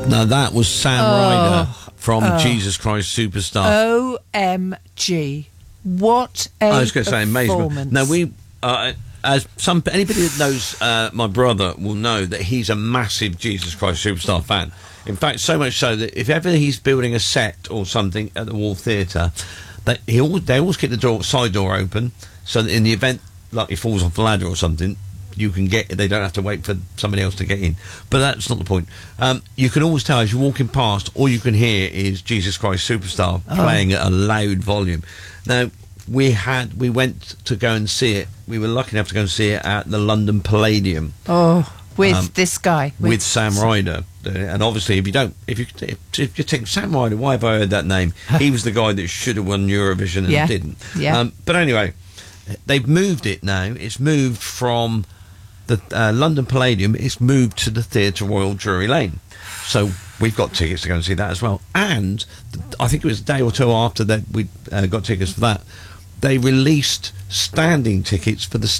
Now that was Sam Ryder from Jesus Christ Superstar. OMG. What a I was going to say amazing. performance. Now anybody that knows my brother will know that he's a massive Jesus Christ Superstar fan. In fact, so much so that if ever he's building a set or something at the Wall Theatre, they always keep the side door open, so that in the event like he falls off the ladder or something, they don't have to wait for somebody else to get in. But that's not the point. You can always tell as you're walking past, all you can hear is Jesus Christ Superstar playing at a loud volume. Now, we went to go and see it. We were lucky enough to go and see it at the London Palladium. With this guy. With Sam Ryder. And obviously, if you think, Sam Ryder, why have I heard that name? He was the guy that should have won Eurovision and didn't. Yeah. But anyway, they've moved it now. It's moved from the London Palladium. It's moved to the Theatre Royal Drury Lane. So we've got tickets to go and see that as well. And I think it was a day or two after that we got tickets for that. They released standing tickets for the